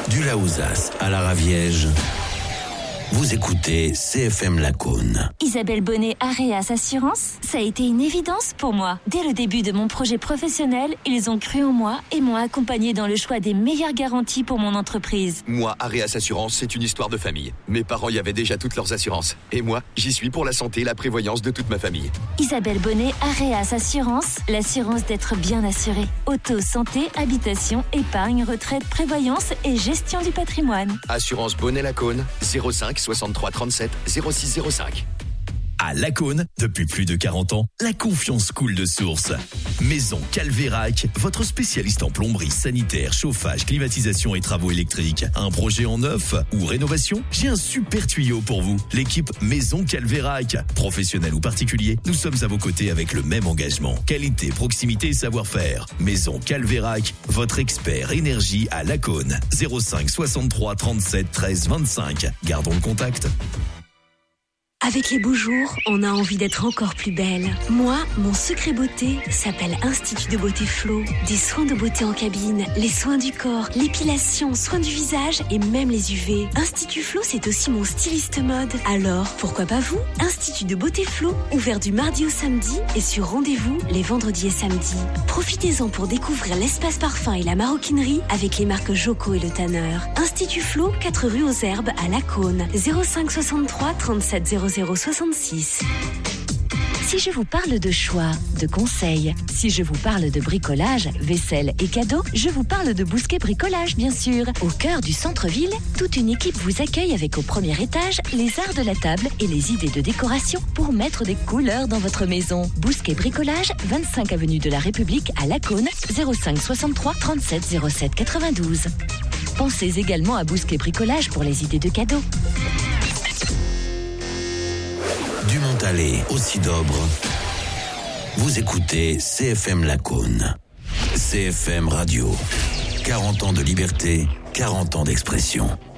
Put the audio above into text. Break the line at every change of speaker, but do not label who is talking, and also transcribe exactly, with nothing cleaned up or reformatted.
Du Laouzas à la Raviège, vous écoutez C F M Lacaune.
Isabelle Bonnet, Areas Assurance, ça a été une évidence pour moi. Dès le début de mon projet professionnel, ils ont cru en moi et m'ont accompagné dans le choix des meilleures garanties pour mon entreprise.
Moi, Areas Assurance, c'est une histoire de famille. Mes parents y avaient déjà toutes leurs assurances. Et moi, j'y suis pour la santé et la prévoyance de toute ma famille.
Isabelle Bonnet, Areas Assurance, l'assurance d'être bien assuré. Auto, santé, habitation, épargne, retraite, prévoyance et gestion du patrimoine.
Assurance Bonnet Lacaune, zéro cinq soixante-trois trente-sept zéro six zéro cinq.
À Lacaune, depuis plus de quarante ans, la confiance coule de source. Maison Calvérac, votre spécialiste en plomberie, sanitaire, chauffage, climatisation et travaux électriques. Un projet en neuf ou rénovation? J'ai un super tuyau pour vous. L'équipe Maison Calvérac. Professionnel ou particulier, nous sommes à vos côtés avec le même engagement. Qualité, proximité et savoir-faire. Maison Calvérac, votre expert énergie à Lacaune. zéro cinq soixante-trois trente-sept treize vingt-cinq. Gardons le contact.
Avec les beaux jours, on a envie d'être encore plus belle. Moi, mon secret beauté s'appelle Institut de Beauté Flo. Des soins de beauté en cabine, les soins du corps, l'épilation, soins du visage et même les U V. Institut Flo, c'est aussi mon styliste mode. Alors, pourquoi pas vous? Institut de Beauté Flo, ouvert du mardi au samedi et sur rendez-vous les vendredis et samedis. Profitez-en pour découvrir l'espace parfum et la maroquinerie avec les marques Joko et Le Tanner. Institut Flo, quatre rue aux Herbes à Lacaune. zéro cinq soixante-trois trente-sept zéro zéro soixante-six. Si je vous parle de choix, de conseils, si je vous parle de bricolage, vaisselle et cadeaux, je vous parle de Bousquet Bricolage, bien sûr. Au cœur du centre-ville, toute une équipe vous accueille avec au premier étage les arts de la table et les idées de décoration pour mettre des couleurs dans votre maison. Bousquet Bricolage, vingt-cinq avenue de la République à Lacaune, zéro cinq soixante-trois trente-sept zéro sept quatre-vingt-douze. Pensez également à Bousquet Bricolage pour les idées de cadeaux.
Du Montalet au Sidobre, vous écoutez C F M Lacaune. C F M Radio, quarante ans de liberté, quarante ans d'expression.